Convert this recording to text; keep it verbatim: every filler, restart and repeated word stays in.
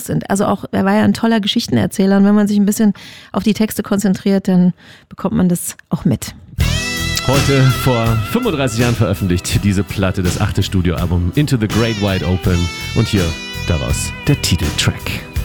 Songs sind. Also auch, er war ja ein toller Geschichtenerzähler und wenn man sich ein bisschen auf die Texte konzentriert, dann bekommt man das auch mit. Heute vor fünfunddreißig Jahren veröffentlicht diese Platte, das achte Studioalbum Into the Great Wide Open und hier daraus der Titeltrack.